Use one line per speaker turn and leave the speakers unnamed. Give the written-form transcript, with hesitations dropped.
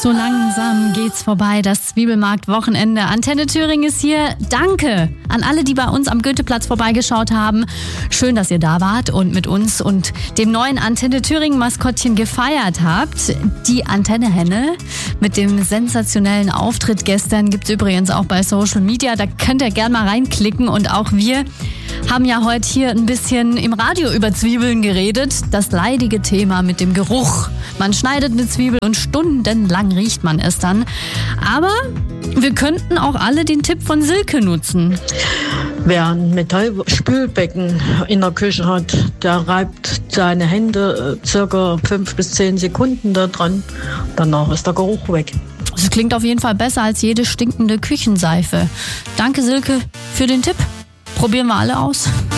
So langsam geht's vorbei, das Zwiebelmarkt-Wochenende. Antenne Thüringen ist hier. Danke an alle, die bei uns am Goetheplatz vorbeigeschaut haben. Schön, dass ihr da wart und mit uns und dem neuen Antenne Thüringen-Maskottchen gefeiert habt. Die Antenne-Henne mit dem sensationellen Auftritt gestern gibt's übrigens auch bei Social Media. Da könnt ihr gerne mal reinklicken. Und auch wir haben ja heute hier ein bisschen im Radio über Zwiebeln geredet. Das leidige Thema mit dem Geruch. Man schneidet eine Zwiebel und stundenlang riecht man es dann. Aber wir könnten auch alle den Tipp von Silke nutzen.
Wer ein Metallspülbecken in der Küche hat, der reibt seine Hände circa 5 bis 10 Sekunden da dran. Danach ist der Geruch weg.
Das klingt auf jeden Fall besser als jede stinkende Küchenseife. Danke, Silke, für den Tipp. Probieren wir alle aus.